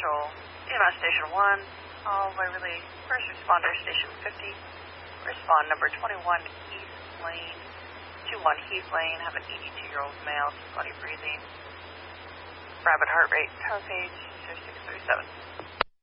Central, EMS Station 1, all Waverly, first responder Station 50, respond number 21 Heath Lane, 21 Heath Lane, have an 82-year-old male, body breathing, rapid heart rate, power page, 0637.